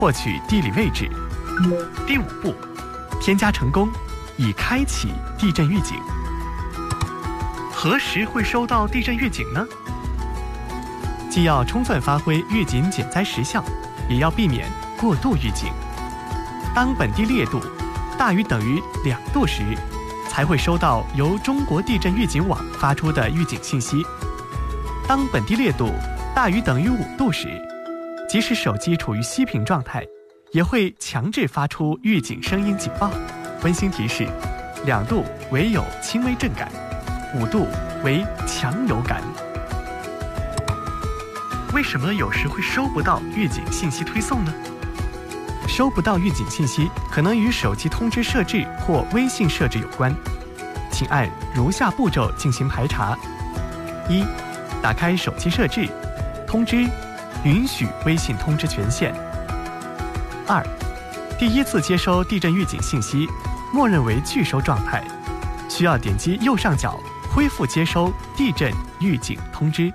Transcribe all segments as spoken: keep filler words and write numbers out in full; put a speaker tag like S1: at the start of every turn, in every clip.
S1: 获取地理位置。第五步，添加成功，已开启地震预警。何时会收到地震预警呢？既要充分发挥预警减灾实效，也要避免过度预警。当本地烈度大于等于两度时，才会收到由中国地震预警网发出的预警信息。当本地烈度大于等于五度时，即使手机处于熄屏状态，也会强制发出预警声音警报。温馨提示：两度为有轻微震感，五度为强有感。为什么有时会收不到预警信息推送呢？收不到预警信息可能与手机通知设置或微信设置有关，请按如下步骤进行排查：一、打开手机设置，通知，允许微信通知权限；二、第一次接收地震预警信息，默认为拒收状态，需要点击右上角恢复接收地震预警通知。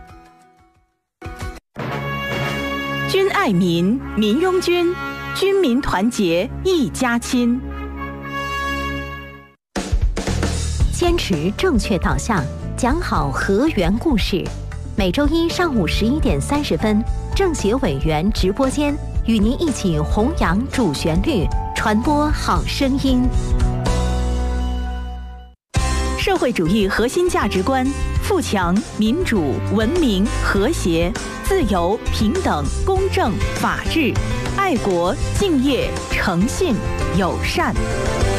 S2: 军爱民，民拥军，军民团结一家亲。
S3: 坚持正确导向，讲好河源故事。每周一上午十一点三十分，政协委员直播间与您一起弘扬主旋律，传播好声音。
S2: 社会主义核心价值观：富强、民主、文明、和谐、自由、平等、公正、法治、爱国、敬业、诚信、友善。